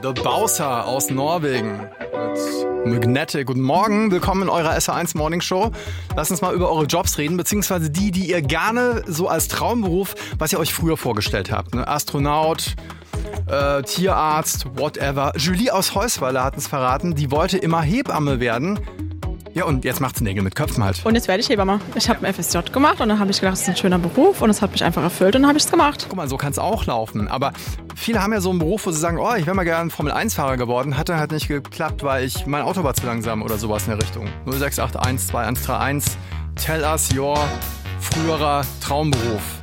The Bowser aus Norwegen mit Magnetic. Guten Morgen, willkommen in eurer SR1 Morning Show. Lasst uns mal über eure Jobs reden, beziehungsweise die ihr gerne so als Traumberuf, was ihr euch früher vorgestellt habt. Ne? Astronaut, Tierarzt, whatever. Julie aus Heusweiler hat uns verraten, die wollte immer Hebamme werden. Ja, und jetzt macht sie Nägel mit Köpfen halt. Und jetzt werde ich Hebamme. Ich habe ein FSJ gemacht und dann habe ich gedacht, das ist ein schöner Beruf und es hat mich einfach erfüllt und dann habe ich es gemacht. Guck mal, so kann es auch laufen. Aber viele haben ja so einen Beruf, wo sie sagen, oh, ich wäre mal gerne Formel-1-Fahrer geworden. Hat dann halt nicht geklappt, weil mein Auto war zu langsam oder sowas in der Richtung. 0681 2131. Tell us your früherer Traumberuf.